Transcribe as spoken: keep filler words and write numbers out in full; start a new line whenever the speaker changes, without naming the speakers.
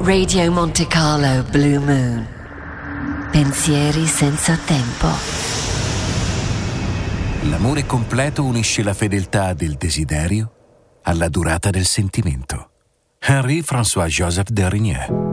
Radio Monte Carlo Blue Moon. Pensieri senza tempo.
L'amore completo unisce la fedeltà del desiderio alla durata del sentimento. Henri François Joseph Derrignac.